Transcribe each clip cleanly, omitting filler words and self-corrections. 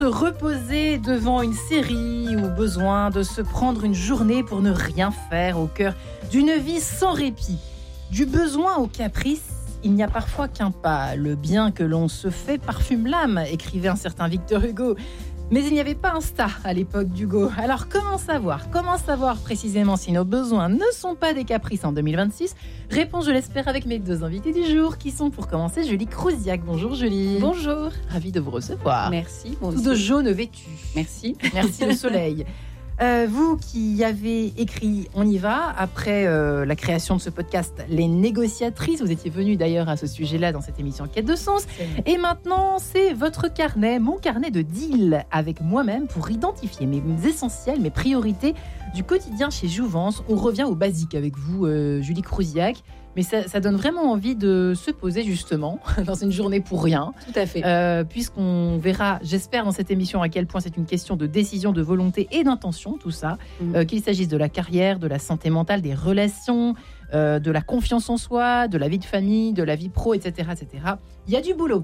Se reposer devant une série ou besoin de se prendre une journée pour ne rien faire au cœur d'une vie sans répit. Du besoin au caprice, il n'y a parfois qu'un pas. Le bien que l'on se fait parfume l'âme, écrivait un certain Victor Hugo. Mais il n'y avait pas Insta à l'époque d'Hugo. Alors comment savoir précisément si nos besoins ne sont pas des caprices en 2026 ? Réponse, je l'espère, avec mes deux invités du jour, qui sont pour commencer Julie Crouziac. Bonjour Julie. Bonjour. Ravie de vous recevoir. Merci. Tout de jaune vêtu. Merci. Merci le soleil. Vous qui avez écrit On y va, après la création de ce podcast Les Négociatrices, vous étiez venue d'ailleurs à ce sujet-là dans cette émission Quête de Sens, et maintenant c'est votre carnet, mon carnet de deal avec moi-même pour identifier mes essentiels, mes priorités du quotidien chez Jouvence. On revient au basique avec vous, Julie Crouziac, mais ça donne vraiment envie de se poser justement dans une journée pour rien. Tout à fait. Puisqu'on verra, j'espère, dans cette émission à quel point c'est une question de décision, de volonté et d'intention, tout ça. Qu'il s'agisse de la carrière, de la santé mentale, des relations, de la confiance en soi, de la vie de famille, de la vie pro, etc. etc. Il y a du boulot.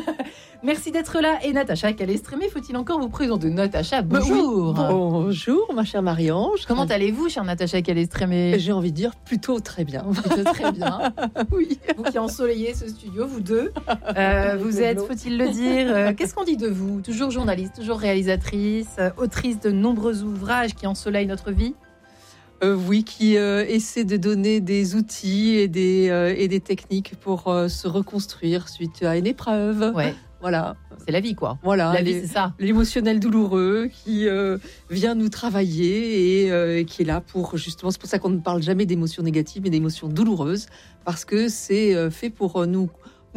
Merci d'être là. Et Natacha Calestrémé, faut-il encore vous présenter? Natacha, bonjour. Oui. Bonjour, ma chère Marie-Ange. Comment allez-vous, chère Natacha Calestrémé? J'ai envie de dire plutôt très bien. Plutôt très bien. Oui. Vous qui ensoleillez ce studio, vous deux. Vous êtes, faut-il le dire, qu'est-ce qu'on dit de vous? Toujours journaliste, toujours réalisatrice, autrice de nombreux ouvrages qui ensoleillent notre vie. Oui, qui essaie de donner des outils et des techniques pour se reconstruire suite à une épreuve. Ouais. Voilà. C'est la vie, quoi. Voilà. La vie, c'est ça. L'émotionnel douloureux qui vient nous travailler et qui est là pour, justement, c'est pour ça qu'on ne parle jamais d'émotions négatives, mais d'émotions douloureuses, parce que c'est fait pour nous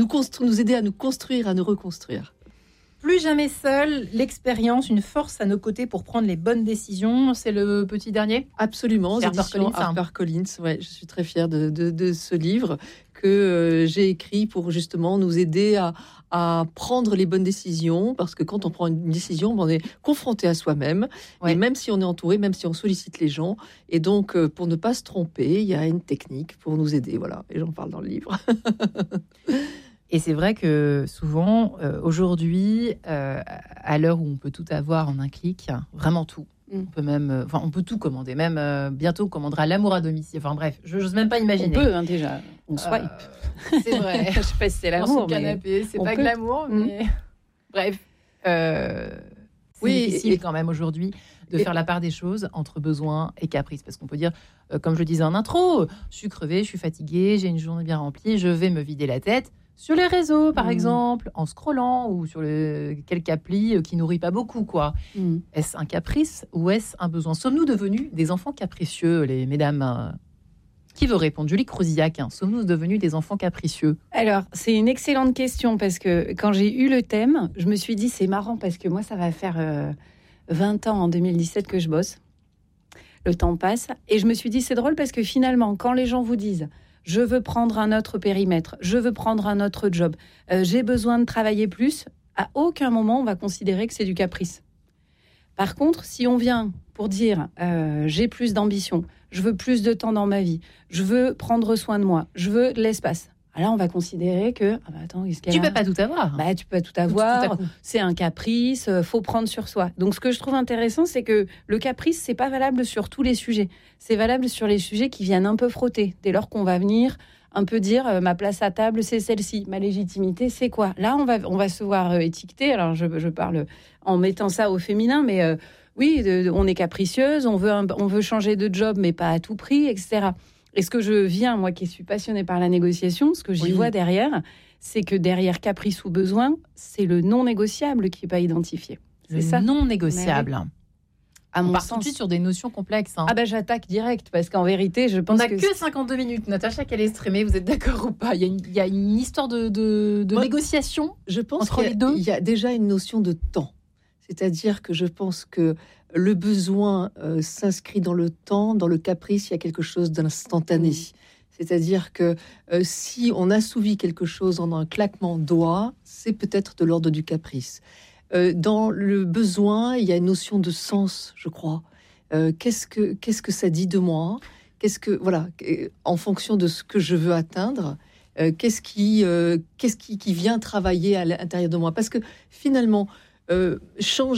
aider à nous construire, à nous reconstruire. Plus jamais seul, l'expérience, une force à nos côtés pour prendre les bonnes décisions. C'est le petit dernier? Absolument, HarperCollins. Ouais, je suis très fière de ce livre que j'ai écrit pour justement nous aider à prendre les bonnes décisions, parce que quand on prend une décision, on est confronté à soi-même, et même si on est entouré, même si on sollicite les gens, et donc pour ne pas se tromper, il y a une technique pour nous aider, voilà, et j'en parle dans le livre. Et c'est vrai que souvent, aujourd'hui, à l'heure où on peut tout avoir en un clic, vraiment tout. On peut même, on peut tout commander. Même bientôt, on commandera l'amour à domicile. Enfin bref, je n'ose même pas imaginer. On peut déjà. On swipe. C'est vrai. Je sais pas si c'est l'amour. Dans son canapé, c'est pas que l'amour, mais bref. C'est difficile quand même aujourd'hui de faire la part des choses entre besoin et caprice, parce qu'on peut dire, comme je le disais en intro, je suis crevée, je suis fatiguée, j'ai une journée bien remplie, je vais me vider la tête. Sur les réseaux, par exemple, en scrollant, ou sur quelques applis qui nourrit pas beaucoup, quoi. Est-ce un caprice ou est-ce un besoin? Sommes-nous devenus des enfants capricieux, les mesdames? Qui veut répondre? Julie Crouziac, sommes-nous devenus des enfants capricieux? Alors, c'est une excellente question, parce que quand j'ai eu le thème, je me suis dit, c'est marrant, parce que moi, ça va faire 20 ans en 2017 que je bosse. Le temps passe. Et je me suis dit, c'est drôle, parce que finalement, quand les gens vous disent... je veux prendre un autre périmètre, je veux prendre un autre job, j'ai besoin de travailler plus, à aucun moment on va considérer que c'est du caprice. Par contre, si on vient pour dire j'ai plus d'ambition, je veux plus de temps dans ma vie, je veux prendre soin de moi, je veux de l'espace, alors on va considérer que attends, tu peux pas tout avoir. Tu peux pas tout avoir, c'est un caprice, faut prendre sur soi. Donc ce que je trouve intéressant, c'est que le caprice, c'est pas valable sur tous les sujets. C'est valable sur les sujets qui viennent un peu frotter. Dès lors qu'on va venir un peu dire ma place à table, c'est celle-ci, ma légitimité, c'est quoi? Là, on va se voir étiqueter. Alors je parle en mettant ça au féminin, mais oui, on est capricieuse, on veut changer de job, mais pas à tout prix, etc. Et ce que je viens, moi qui suis passionnée par la négociation, ce que j'y vois derrière, c'est que derrière caprice ou besoin, c'est le non négociable qui n'est pas identifié. C'est ça. Non négociable. On part tout de suite sur des notions complexes. J'attaque direct, parce qu'en vérité, je pense on n'a que 52 minutes. Natacha Calestrémé, vous êtes d'accord ou pas? Il y a une histoire de négociation. Je pense entre les deux. Il y a déjà une notion de temps. C'est-à-dire que je pense que le besoin s'inscrit dans le temps, dans le caprice, il y a quelque chose d'instantané. C'est-à-dire que si on assouvit quelque chose en un claquement de doigts, c'est peut-être de l'ordre du caprice. Dans le besoin, il y a une notion de sens, je crois. Qu'est-ce que ça dit de moi? En fonction de ce que je veux atteindre, qu'est-ce qui vient travailler à l'intérieur de moi? Parce que finalement, changer